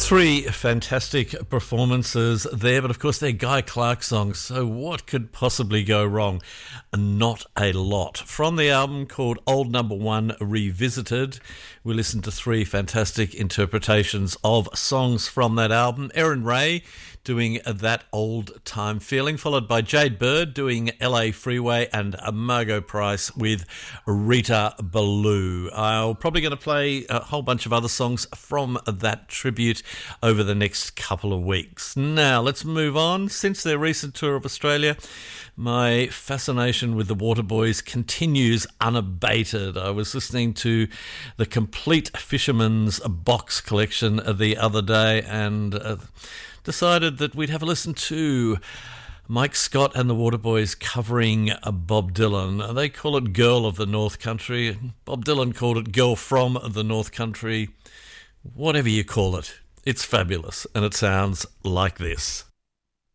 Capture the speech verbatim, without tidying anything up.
Three fantastic performances there, but of course they're Guy Clark songs, so what could possibly go wrong? Not a lot. From the album called Old Number One Revisited, we listened to three fantastic interpretations of songs from that album. Erin Ray doing That Old Time Feeling, followed by Jade Bird doing L A Freeway, and Margot Price with Rita Ballou. I'm probably going to play a whole bunch of other songs from that tribute over the next couple of weeks. Now, let's move on. Since their recent tour of Australia, my fascination with the Waterboys continues unabated. I was listening to the Complete Fisherman's Box collection the other day and uh, decided that we'd have a listen to Mike Scott and the Waterboys covering Bob Dylan. They call it Girl of the North Country. Bob Dylan called it Girl from the North Country. Whatever you call it, it's fabulous, and it sounds like this.